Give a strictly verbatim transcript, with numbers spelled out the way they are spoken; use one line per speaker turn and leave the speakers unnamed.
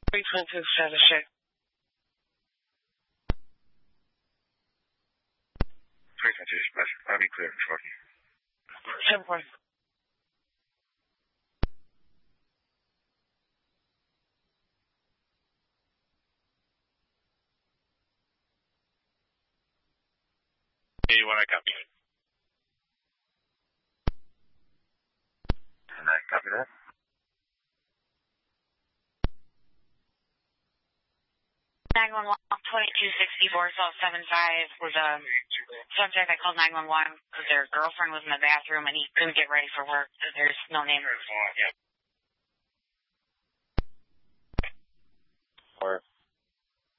three twenty-two status check.
three twenty-two, splash. I'll be clear shortly.
ten point.
You want to copy it? Can I copy that?
nine one one, twenty-two sixty-four, Salt seven five was a subject. I called nine one one because their girlfriend was in the bathroom and he couldn't get ready for work. There's no name.
Yeah. Or